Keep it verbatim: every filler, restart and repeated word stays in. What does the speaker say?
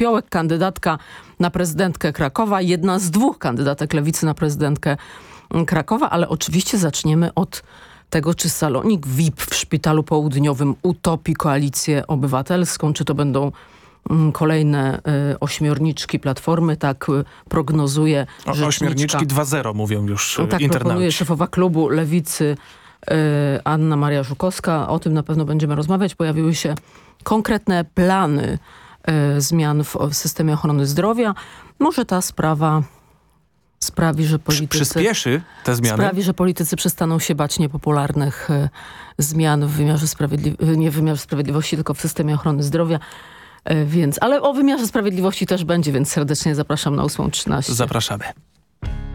Popiołek, kandydatka na prezydentkę Krakowa, jedna z dwóch kandydatek Lewicy na prezydentkę Krakowa, ale oczywiście zaczniemy od tego, czy salonik V I P w Szpitalu Południowym utopi Koalicję Obywatelską, czy to będą kolejne y, ośmiorniczki Platformy, tak y, prognozuje o, rzeczniczka. Ośmiorniczki dwa zero mówią już tak internauci. proponuje szefowa klubu Lewicy y, Anna Maria Żukowska. O tym na pewno będziemy rozmawiać. Pojawiły się konkretne plany y, zmian w, w systemie ochrony zdrowia. Może ta sprawa sprawi, że politycy... Przyspieszy te zmiany? Sprawi, że politycy przestaną się bać niepopularnych y, zmian w wymiarze sprawiedli- nie w wymiarze sprawiedliwości, tylko w systemie ochrony zdrowia. Więc, ale o wymiarze sprawiedliwości też będzie, więc serdecznie zapraszam na ósmą trzynaście. Zapraszamy.